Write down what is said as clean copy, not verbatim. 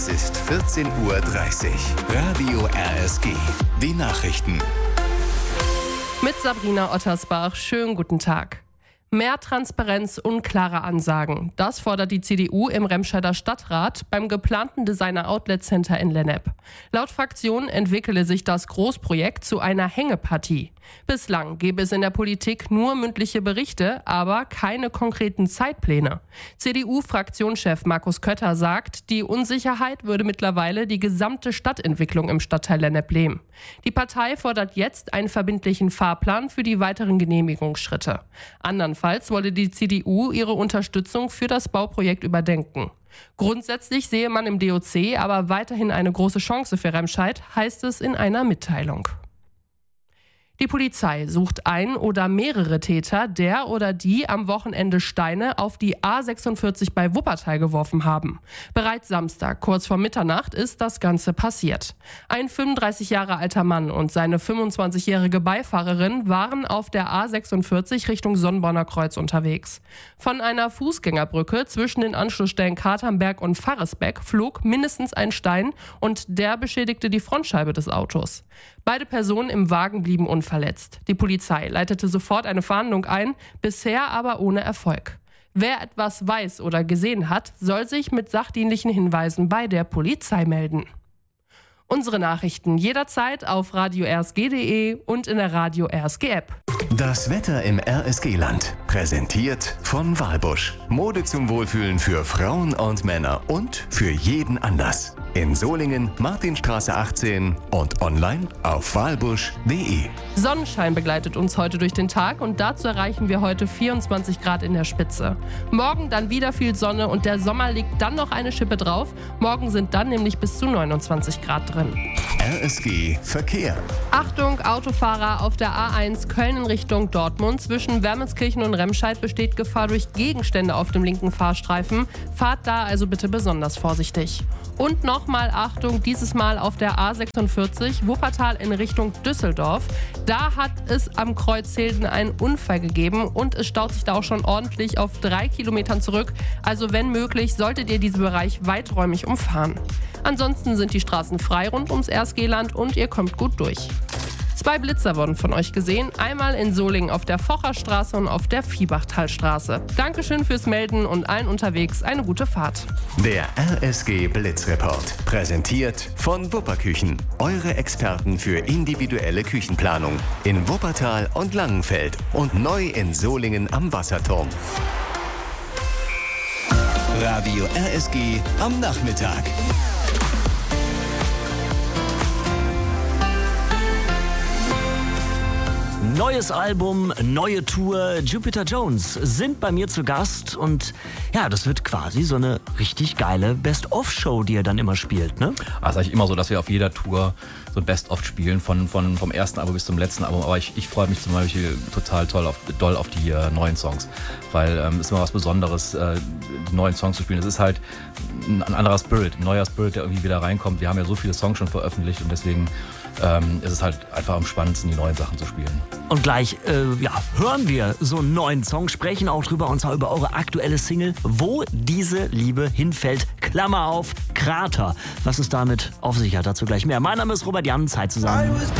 Es ist 14:30 Uhr. Radio RSG. Die Nachrichten. Mit Sabrina Ottersbach. Schönen guten Tag. Mehr Transparenz und klare Ansagen. Das fordert die CDU im Remscheider Stadtrat beim geplanten Designer Outlet Center in Lennep. Laut Fraktion entwickele sich das Großprojekt zu einer Hängepartie. Bislang gäbe es in der Politik nur mündliche Berichte, aber keine konkreten Zeitpläne. CDU-Fraktionschef Markus Kötter sagt, die Unsicherheit würde mittlerweile die gesamte Stadtentwicklung im Stadtteil Lennep lähmen. Die Partei fordert jetzt einen verbindlichen Fahrplan für die weiteren Genehmigungsschritte. Andernfalls wolle die CDU ihre Unterstützung für das Bauprojekt überdenken. Grundsätzlich sehe man im DOC aber weiterhin eine große Chance für Remscheid, heißt es in einer Mitteilung. Die Polizei sucht ein oder mehrere Täter, der oder die am Wochenende Steine auf die A46 bei Wuppertal geworfen haben. Bereits Samstag, kurz vor Mitternacht, ist das Ganze passiert. Ein 35 Jahre alter Mann und seine 25-jährige Beifahrerin waren auf der A46 Richtung Sonnborner Kreuz unterwegs. Von einer Fußgängerbrücke zwischen den Anschlussstellen Katernberg und Farresbeck flog mindestens ein Stein und der beschädigte die Frontscheibe des Autos. Beide Personen im Wagen blieben unverletzt. Die Polizei leitete sofort eine Fahndung ein, bisher aber ohne Erfolg. Wer etwas weiß oder gesehen hat, soll sich mit sachdienlichen Hinweisen bei der Polizei melden. Unsere Nachrichten jederzeit auf radio-rsg.de und in der Radio RSG App. Das Wetter im RSG-Land. Präsentiert von Walbusch. Mode zum Wohlfühlen für Frauen und Männer und für jeden Anlass. In Solingen, Martinstraße 18 und online auf walbusch.de. Sonnenschein begleitet uns heute durch den Tag und dazu erreichen wir heute 24 Grad in der Spitze. Morgen dann wieder viel Sonne und der Sommer legt dann noch eine Schippe drauf. Morgen sind dann nämlich bis zu 29 Grad drin. RSG Verkehr. Achtung, Autofahrer auf der A1 Köln in Richtung Dortmund. Zwischen Wermelskirchen und Remscheid besteht Gefahr durch Gegenstände auf dem linken Fahrstreifen. Fahrt da also bitte besonders vorsichtig. Und nochmal Achtung, dieses Mal auf der A46 Wuppertal in Richtung Düsseldorf. Da hat es am Kreuz Hilden einen Unfall gegeben und es staut sich da auch schon ordentlich auf 3 Kilometern zurück. Also wenn möglich, solltet ihr diesen Bereich weiträumig umfahren. Ansonsten sind die Straßen frei rund ums RSG-Land und ihr kommt gut durch. 2 Blitzer wurden von euch gesehen, einmal in Solingen auf der Focherstraße und auf der Viehbachtalstraße. Dankeschön fürs Melden und allen unterwegs eine gute Fahrt. Der RSG Blitzreport. Präsentiert von Wupperküchen. Eure Experten für individuelle Küchenplanung. In Wuppertal und Langenfeld und neu in Solingen am Wasserturm. Radio RSG am Nachmittag. Neues Album, neue Tour, Jupiter Jones sind bei mir zu Gast und ja, das wird quasi so eine richtig geile Best-of-Show, die er dann immer spielt, ne? Also ist eigentlich immer so, dass wir auf jeder Tour so ein Best-of spielen, vom ersten Album bis zum letzten Album, aber ich freue mich zum Beispiel total doll auf die neuen Songs, weil es ist immer was Besonderes, die neuen Songs zu spielen. Es ist halt ein anderer Spirit, ein neuer Spirit, der irgendwie wieder reinkommt. Wir haben ja so viele Songs schon veröffentlicht und deswegen ist es halt einfach am spannendsten, die neuen Sachen zu spielen. Und gleich hören wir so einen neuen Song, sprechen auch drüber, und zwar über eure aktuelle Single, Wo diese Liebe hinfällt, Klammer auf, Krater. Was es damit auf sich hat, dazu gleich mehr. Mein Name ist Robert Jan, Zeit zusammen.